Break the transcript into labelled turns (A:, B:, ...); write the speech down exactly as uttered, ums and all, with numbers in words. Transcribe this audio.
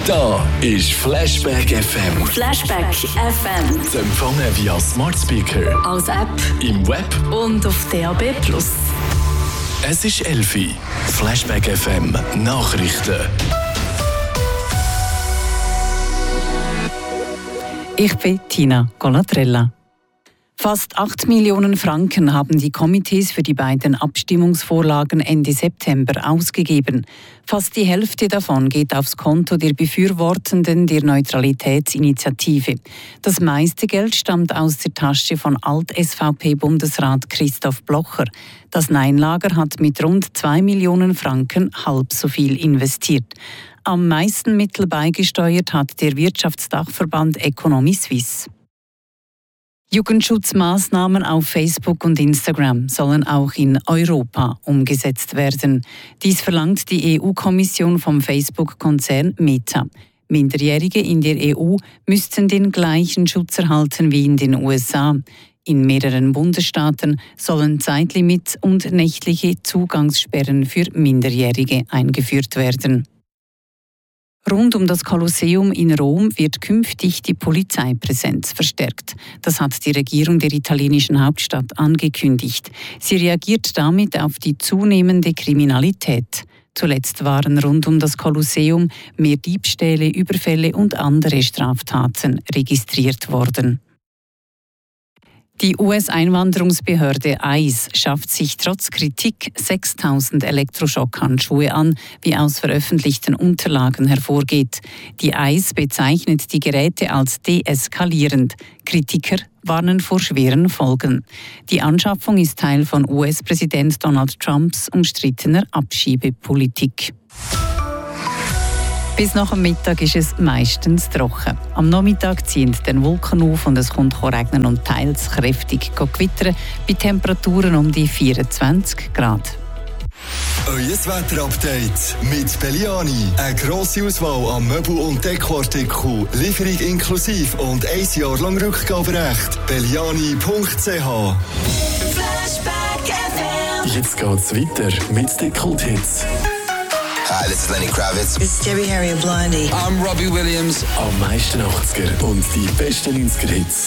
A: Da ist Flashback F M.
B: Flashback F M.
A: Zu empfangen via Smart Speaker,
B: als App
A: im Web
B: und auf D A B plus.
A: Es ist elf Uhr. Flashback F M Nachrichten.
C: Ich bin Tina Colatrella. Fast acht Millionen Franken haben die Komitees für die beiden Abstimmungsvorlagen Ende September ausgegeben. Fast die Hälfte davon geht aufs Konto der Befürwortenden der Neutralitätsinitiative. Das meiste Geld stammt aus der Tasche von Alt-S V P-Bundesrat Christoph Blocher. Das Nein-Lager hat mit rund zwei Millionen Franken halb so viel investiert. Am meisten Mittel beigesteuert hat der Wirtschaftsdachverband Economy Suisse. Jugendschutzmaßnahmen auf Facebook und Instagram sollen auch in Europa umgesetzt werden. Dies verlangt die E U-Kommission vom Facebook-Konzern Meta. Minderjährige in der E U müssten den gleichen Schutz erhalten wie in den U S A. In mehreren Bundesstaaten sollen Zeitlimits und nächtliche Zugangssperren für Minderjährige eingeführt werden. Rund um das Kolosseum in Rom wird künftig die Polizeipräsenz verstärkt. Das hat die Regierung der italienischen Hauptstadt angekündigt. Sie reagiert damit auf die zunehmende Kriminalität. Zuletzt waren rund um das Kolosseum mehr Diebstähle, Überfälle und andere Straftaten registriert worden. Die U S-Einwanderungsbehörde I C E schafft sich trotz Kritik sechstausend Elektroschockhandschuhe an, wie aus veröffentlichten Unterlagen hervorgeht. Die I C E bezeichnet die Geräte als deeskalierend. Kritiker warnen vor schweren Folgen. Die Anschaffung ist Teil von U S-Präsident Donald Trumps umstrittener Abschiebepolitik. Bis nach dem Mittag ist es meistens trocken. Am Nachmittag ziehen den Wolken auf und es kommt regnen und teils kräftig gewittern bei Temperaturen um die vierundzwanzig Grad.
D: Euer Wetterupdate mit Belliani. Eine grosse Auswahl an Möbel- und Dekoartikeln, Lieferung inklusive und ein Jahr lang Rückgaberecht. Belliani punkt c h.
B: Flashback F M.
A: Jetzt geht's weiter mit den Kulthits.
E: Hi, this is Lenny Kravitz.
F: This is Debbie Harry of Blondie.
E: I'm Robbie Williams.
A: Am meisten achtziger und die besten neunziger Hits.